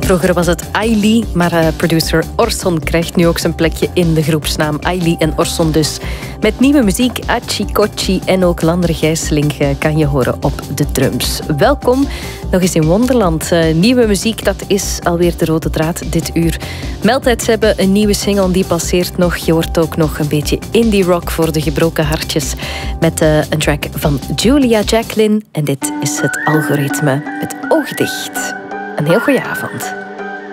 Vroeger was het Aili, maar producer Orson krijgt nu ook zijn plekje in de groepsnaam. Aili en Orson dus. Met nieuwe muziek, Achi Kochi en ook Lander Gijsseling kan je horen op de drums. Welkom nog eens in Wonderland. Nieuwe muziek, dat is alweer de rode draad dit uur. Meltijds hebben een nieuwe single, die passeert nog. Je hoort ook nog een beetje indie rock voor de gebroken hartjes. Met een track van Julia Jacqueline. En dit is het algoritme met oog dicht. Een heel goeie avond.